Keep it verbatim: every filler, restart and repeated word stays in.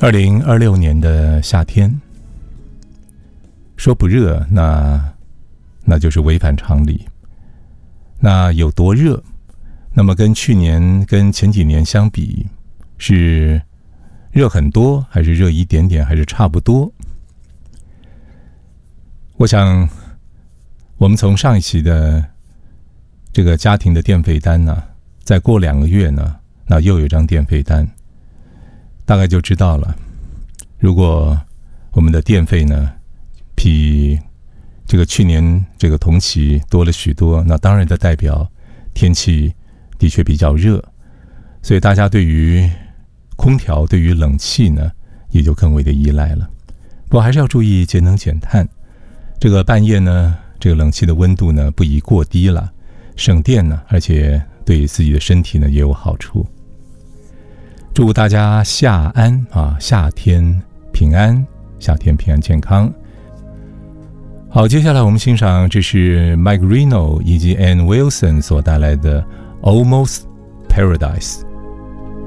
二零二六年的夏天，说不热，那那就是违反常理。那有多热？那么跟去年、跟前几年相比，是热很多，还是热一点点，还是差不多？我想，我们从上一期的这个家庭的电费单呢，再过两个月呢，那又有一张电费单，大概就知道了。如果我们的电费呢，比这个去年这个同期多了许多，那当然的代表天气的确比较热，所以大家对于空调、对于冷气呢，也就更为的依赖了。不过还是要注意节能减碳。这个半夜呢，这个冷气的温度呢，不宜过低了，省电呢，而且对自己的身体呢也有好处。祝大家夏安啊，夏天平安，夏天平安健康。好，接下来我们欣赏，这是 Mike Reno 以及 Ann Wilson 所带来的 Almost Paradise。